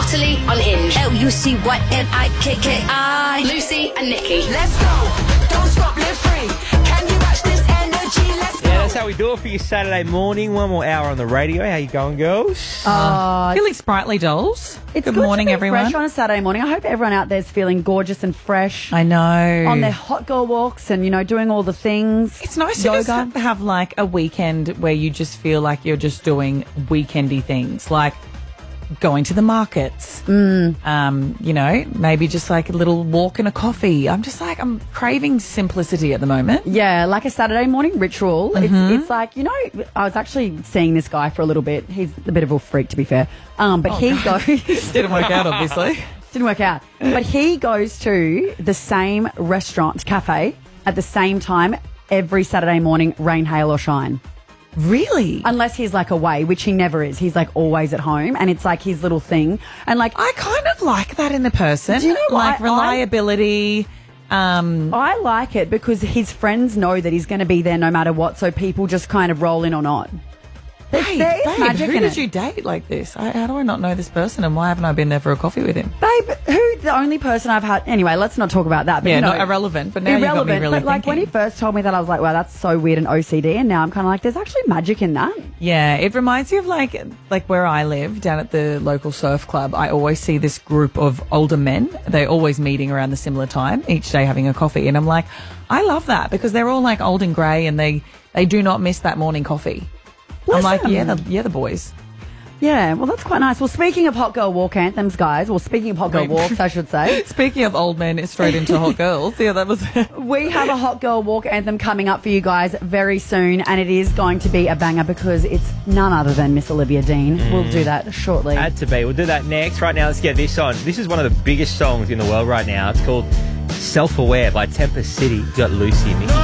Utterly Unhinged. Lucy Lucy and Nikki. Let's go. Don't stop, live free. Can you match this energy? Let's go. Yeah, that's how we do it for your Saturday morning. One more hour on the radio. How you going, girls? Feeling sprightly, dolls. It's Good good morning, to be everyone. fresh on a Saturday morning. I hope everyone out there's feeling gorgeous and fresh I know. on their hot girl walks and, doing all the things. It's nice to just have like a weekend where you just feel like you're just doing weekendy things, like going to the markets. Maybe just like a little walk and a coffee. I'm craving simplicity at the moment. Yeah, like a Saturday morning ritual. It's like, I was actually seeing this guy for a little bit. He's a bit of a freak, to be fair. But he goes... Didn't work out, obviously. Didn't work out. But he goes to the same restaurant, cafe, at the same time every Saturday morning, rain, hail or shine. Really? Unless he's like away, which he never is. He's like always at home and it's like his little thing. And like... I kind of like that in a person. Do you know what? Like reliability. I like it because his friends know that he's going to be there no matter what, so people just kind of roll in or not. There is magic who in did it. you date like this? How do I not know this person and why haven't I been there for a coffee with him? Babe, the only person I've had... Anyway, let's not talk about that. But, Yeah, not irrelevant, but now you've got me really but like when he thinking. first told me that, I was like, wow, that's so weird and OCD. And now I'm kind of like, there's actually magic in that. Yeah, it reminds me of like where I live, down at the local surf club. I always see this group of older men. They're always meeting around the similar time, each day having a coffee. And I'm like, I love that because they're all like old and grey and they do not miss that morning coffee. I'm like, the boys. Yeah, well, that's quite nice. Well, speaking of hot girl walk anthems, guys, speaking of hot girl walks, I should say. Speaking of old men, it's straight into hot girls. Yeah, that was... We have a hot girl walk anthem coming up for you guys very soon, and it is going to be a banger because it's none other than Miss Olivia Dean. We'll do that shortly. Had to be. We'll do that next. Right now, let's get this on. This is one of the biggest songs in the world right now. It's called Self-Aware by Tempest City. You got Lucy and Nikki.